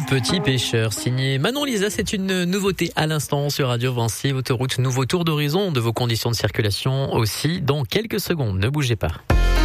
petit pêcheur, signé Manon Lisa. C'est une nouveauté à l'instant sur Radio Vinci Autoroute. Nouveau tour d'horizon de vos conditions de circulation aussi dans quelques secondes. Ne bougez pas.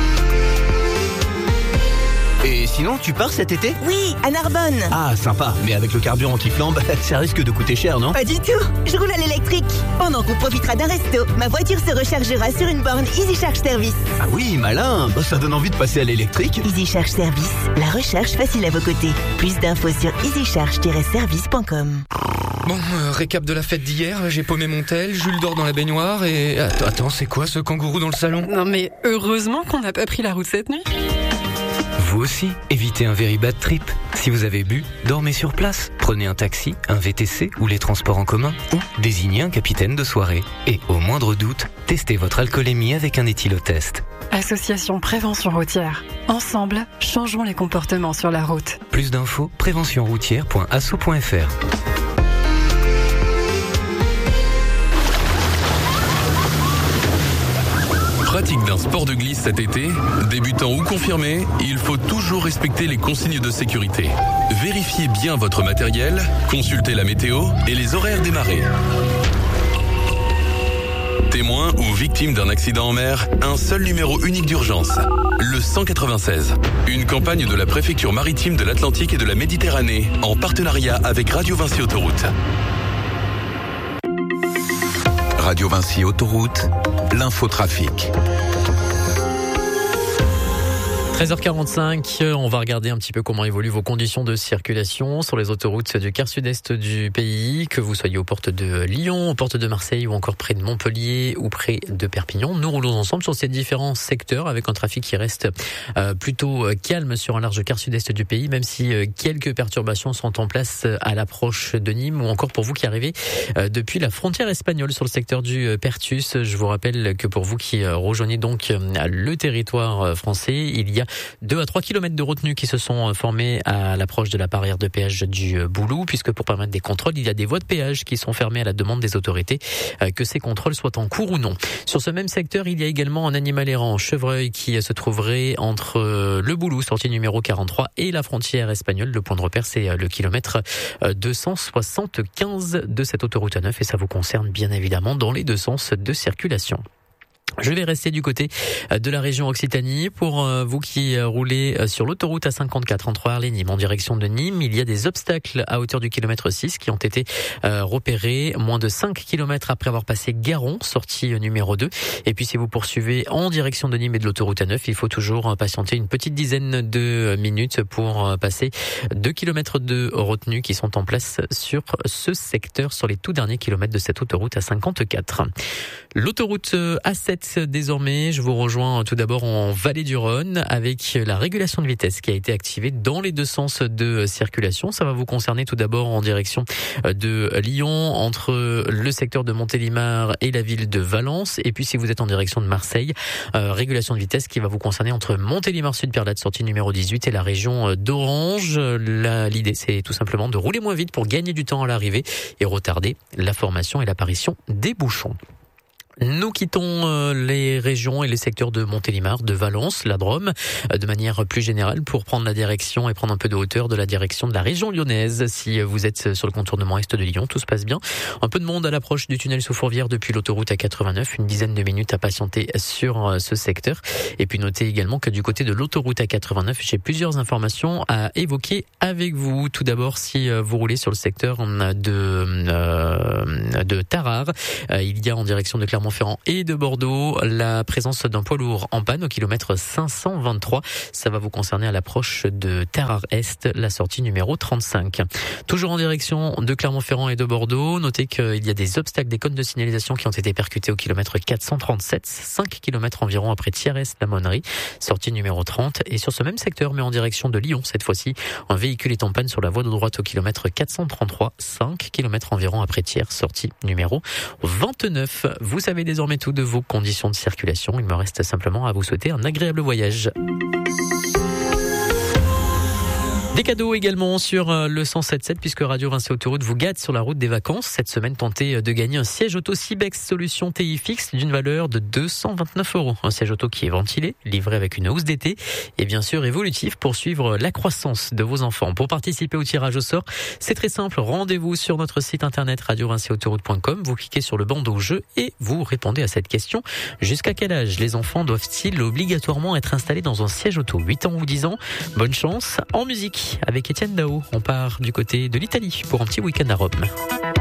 Et sinon, tu pars cet été ? Oui, à Narbonne. Ah, sympa. Mais avec le carburant qui flambe, ça risque de coûter cher, non ? Pas du tout. Je roule à l'électrique. Pendant qu'on profitera d'un resto, ma voiture se rechargera sur une borne Easy Charge Service. Ah oui, malin. Ça donne envie de passer à l'électrique. Easy Charge Service, la recharge facile à vos côtés. Plus d'infos sur easycharge-service.com. Bon, récap de la fête d'hier. J'ai paumé mon tel, Jules dort dans la baignoire et... Attends, c'est quoi ce kangourou dans le salon ? Non mais heureusement qu'on n'a pas pris la route cette nuit. Vous aussi, évitez un very bad trip. Si vous avez bu, dormez sur place. Prenez un taxi, un VTC ou les transports en commun. Ou désignez un capitaine de soirée. Et au moindre doute, testez votre alcoolémie avec un éthylotest. Association Prévention Routière. Ensemble, changeons les comportements sur la route. Plus d'infos, préventionroutière.asso.fr. Pratique d'un sport de glisse cet été, débutant ou confirmé, il faut toujours respecter les consignes de sécurité. Vérifiez bien votre matériel, consultez la météo et les horaires des marées. Témoin ou victime d'un accident en mer, un seul numéro unique d'urgence, le 196. Une campagne de la préfecture maritime de l'Atlantique et de la Méditerranée, en partenariat avec Radio Vinci Autoroute. Radio Vinci Autoroute, l'infotrafic. 13h45, on va regarder un petit peu comment évoluent vos conditions de circulation sur les autoroutes du quart sud-est du pays, que vous soyez aux portes de Lyon, aux portes de Marseille ou encore près de Montpellier ou près de Perpignan. Nous roulons ensemble sur ces différents secteurs avec un trafic qui reste plutôt calme sur un large quart sud-est du pays, même si quelques perturbations sont en place à l'approche de Nîmes ou encore pour vous qui arrivez depuis la frontière espagnole sur le secteur du Pertus. Je vous rappelle que pour vous qui rejoignez donc le territoire français, il y a 2 à 3 kilomètres de retenues qui se sont formées à l'approche de la barrière de péage du Boulou, puisque pour permettre des contrôles, il y a des voies de péage qui sont fermées à la demande des autorités, que ces contrôles soient en cours ou non. Sur ce même secteur, il y a également un animal errant, chevreuil, qui se trouverait entre le Boulou, sortie numéro 43, et la frontière espagnole. Le point de repère, c'est le kilomètre 275 de cette autoroute A9 et ça vous concerne bien évidemment dans les deux sens de circulation. Je vais rester du côté de la région Occitanie. Pour vous qui roulez sur l'autoroute A54 entre Arles et Nîmes en direction de Nîmes, il y a des obstacles à hauteur du kilomètre 6 qui ont été repérés moins de 5 kilomètres après avoir passé Garon, sortie numéro 2. Et puis si vous poursuivez en direction de Nîmes et de l'autoroute A9, il faut toujours patienter une petite dizaine de minutes pour passer 2 kilomètres de retenue qui sont en place sur ce secteur, sur les tout derniers kilomètres de cette autoroute A54. L'autoroute A7 désormais, je vous rejoins tout d'abord en Vallée du Rhône avec la régulation de vitesse qui a été activée dans les deux sens de circulation. Ça va vous concerner tout d'abord en direction de Lyon, entre le secteur de Montélimar et la ville de Valence. Et puis si vous êtes en direction de Marseille, régulation de vitesse qui va vous concerner entre Montélimar Sud-Perlade, sortie numéro 18, et la région d'Orange. L'idée, c'est tout simplement de rouler moins vite pour gagner du temps à l'arrivée et retarder la formation et l'apparition des bouchons. Nous quittons les régions et les secteurs de Montélimar, de Valence, la Drôme, de manière plus générale pour prendre la direction et prendre un peu de hauteur de la direction de la région lyonnaise. Si vous êtes sur le contournement est de Lyon, tout se passe bien. Un peu de monde à l'approche du tunnel sous Fourvière depuis l'autoroute A89, une dizaine de minutes à patienter sur ce secteur. Et puis notez également que du côté de l'autoroute A89, j'ai plusieurs informations à évoquer avec vous. Tout d'abord, si vous roulez sur le secteur de Tarare, il y a en direction de Clermont-Ferrand et de Bordeaux la présence d'un poids lourd en panne au kilomètre 523. Ça va vous concerner à l'approche de Tarare-Est, la sortie numéro 35. Toujours en direction de Clermont-Ferrand et de Bordeaux, notez qu'il y a des obstacles, des cônes de signalisation qui ont été percutés au kilomètre 437, 5 km environ après Thiers-la Monnerie, sortie numéro 30. Et sur ce même secteur, mais en direction de Lyon cette fois-ci, un véhicule est en panne sur la voie de droite au kilomètre 433, 5 km environ après Thiers, sortie numéro 29. Vous savez désormais tout de vos conditions de circulation. Il me reste simplement à vous souhaiter un agréable voyage. Des cadeaux également sur le 107.7 puisque Radio Vinci Autoroute vous gâte sur la route des vacances. Cette semaine, tentez de gagner un siège auto Cibex Solution TI fixe d'une valeur de 229 €. Un siège auto qui est ventilé, livré avec une housse d'été et bien sûr évolutif pour suivre la croissance de vos enfants. Pour participer au tirage au sort, c'est très simple. Rendez-vous sur notre site internet radiovinciautoroute.com. Vous cliquez sur le bandeau jeu et vous répondez à cette question. Jusqu'à quel âge les enfants doivent-ils obligatoirement être installés dans un siège auto? 8 ans ou 10 ans? Bonne chance. En musique, avec Étienne Dao, on part du côté de l'Italie pour un petit week-end à Rome.